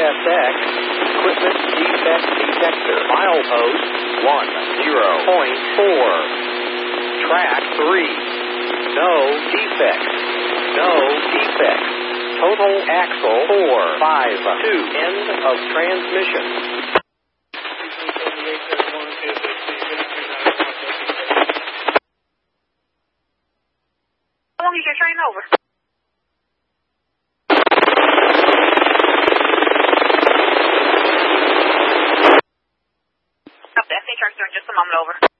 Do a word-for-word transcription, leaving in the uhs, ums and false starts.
S X, equipment defect detector. Milepost one zero point four. Track three. No defects. No defects. Total axle four five two. End of transmission. How long is your train over? Stop that. Say turn just a moment over.